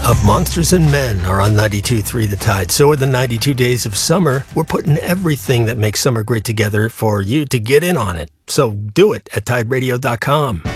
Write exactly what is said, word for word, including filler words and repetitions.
of Monsters and Men are on ninety-two point three The Tide. So are the ninety-two Days of Summer. We're putting everything that makes summer great together for you to get in on it. So do it at tide radio dot com.